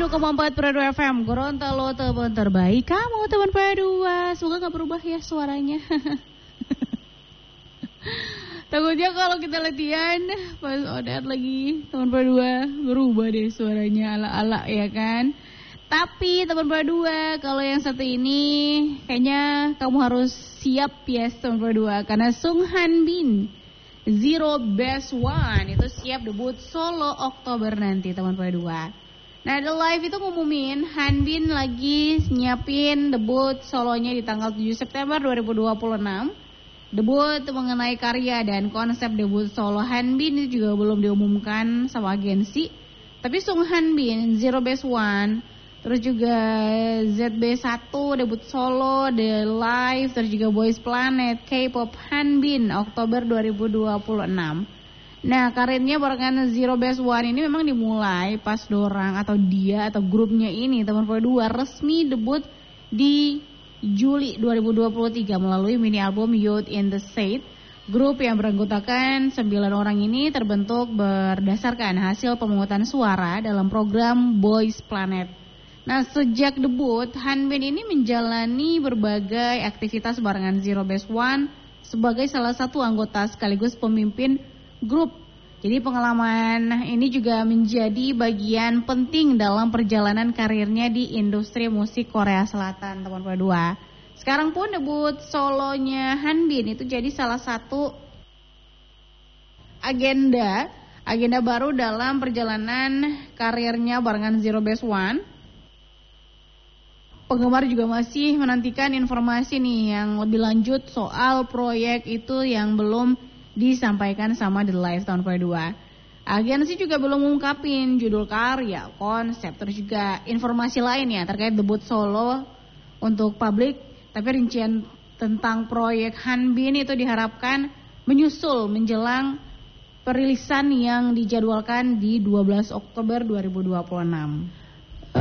101,4 Pro FM Gorontalo, teman terbaik kamu teman P2. Semoga gak berubah ya suaranya. Takutnya kalau kita latihan pas Odet lagi teman P2 berubah deh suaranya ala-ala ya kan. Tapi teman P2, kalau yang satu ini kayaknya kamu harus siap ya teman P2, karena Sung Han Bin Zero Best One itu siap debut solo Oktober nanti teman P2. Nah, The Live itu ngumumin Han Bin lagi nyiapin debut solonya di tanggal 7 September 2026. Debut mengenai karya dan konsep debut solo Han Bin itu juga belum diumumkan sama agensi. Tapi Sung Han Bin, Zero Best One, terus juga ZB1 debut solo, The Live, terus juga Boys Planet, K-pop Han Bin, Oktober 2026. Nah, karirnya barengan Zero Best One ini memang dimulai pas dorang atau dia atau grupnya ini teman P2 resmi debut di Juli 2023 melalui mini album Youth in the Shade. Grup yang beranggotakan 9 orang ini terbentuk berdasarkan hasil pemungutan suara dalam program Boys Planet. Nah, sejak debut, Han Bin ini menjalani berbagai aktivitas barengan Zero Best One sebagai salah satu anggota sekaligus pemimpin grup. Jadi pengalaman ini juga menjadi bagian penting dalam perjalanan karirnya di industri musik Korea Selatan, teman P2. Sekarang pun debut solonya Han Bin itu jadi salah satu agenda baru dalam perjalanan karirnya barengan Zero Best One. Penggemar juga masih menantikan informasi nih yang lebih lanjut soal proyek itu yang belum disampaikan sama The Live tahun P2. Agensi juga belum mengungkapin judul karya, konsep, terus juga informasi lainnya terkait debut solo untuk publik. Tapi rincian tentang proyek Han Bin itu diharapkan menyusul menjelang perilisan yang dijadwalkan di 12 Oktober 2026.